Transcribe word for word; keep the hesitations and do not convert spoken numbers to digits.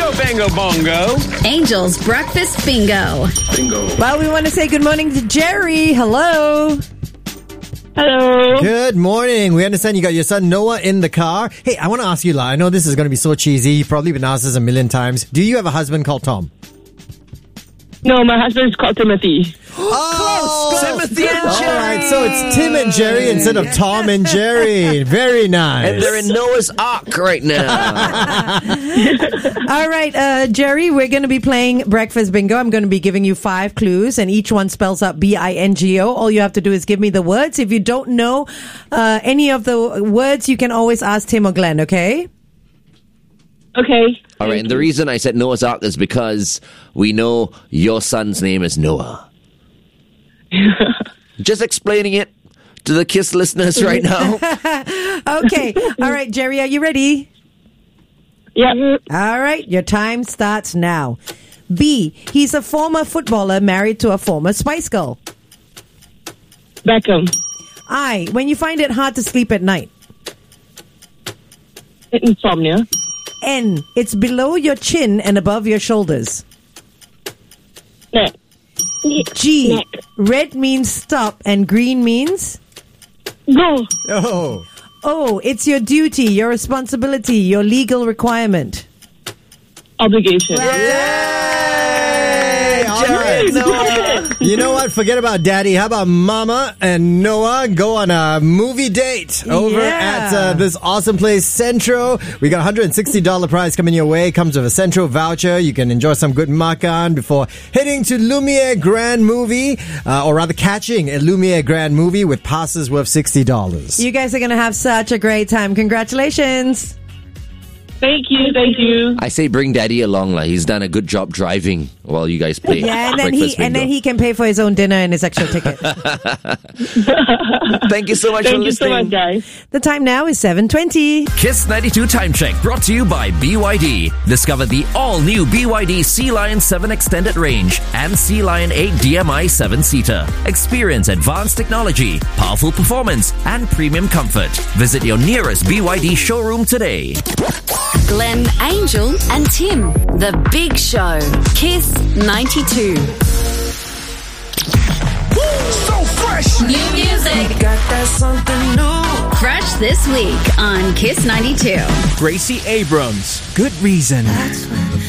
Bingo, bango, bongo. Angel's Breakfast Bingo. Bingo. Well, we want to say good morning to Jerry. Hello. Hello. Good morning. We understand you got your son Noah in the car. Hey, I want to ask you, La, I know this is going to be so cheesy. You've probably been asked this a million times. Do you have a husband called Tom? No, my husband is called Timothy. Oh, Timothy and all Jerry. right, so it's Tim and Jerry instead of Tom and Jerry. Very nice. And they're in Noah's Ark right now. All right, uh, Jerry, we're going to be playing Breakfast Bingo. I'm going to be giving you five clues, and each one spells out B I N G O. All you have to do is give me the words. If you don't know uh, any of the words, you can always ask Tim or Glenn, okay? Okay. All right, and the reason I said Noah's Ark is because we know your son's name is Noah. Just explaining it to the KISS listeners right now. Okay. All right, Jerry, are you ready? Yeah. All right, your time starts now. B, he's a former footballer married to a former Spice Girl. Beckham. I, when you find it hard to sleep at night. Insomnia. N, it's below your chin and above your shoulders. Neck. G, Neck. red means stop and green means? Go. Oh. Oh, it's your duty, your responsibility, your legal requirement. Obligation. Yay! All right. Noah. You know what? Forget about daddy. How about mama and Noah go on a movie date over Yeah. at uh, this awesome place, Centro. We got a one hundred sixty dollars prize coming your way. Comes with a Centro voucher. You can enjoy some good makan before heading to Lumiere Grand Movie, uh, or rather catching a Lumiere Grand Movie with passes worth sixty dollars. You guys are going to have such a great time. Congratulations. Thank you. Thank you. I say bring daddy along. Like, he's done a good job driving while you guys play. Yeah, and then he Breakfast and then Bingo. he can pay for his own dinner and his extra ticket. Thank you so much Thank for you so listening. much, guys. The time now is seven twenty. Kiss ninety-two Time Check brought to you by B Y D. Discover the all-new B Y D Sea Lion seven Extended Range and Sea Lion eight D M I seven-seater. Experience advanced technology, powerful performance, and premium comfort. Visit your nearest B Y D showroom today. Glenn, Angel, and Tim. The Big Show. Kiss ninety-two. So fresh. New music. Got that something new. Fresh this week on Kiss ninety-two. Gracie Abrams, Good Reason.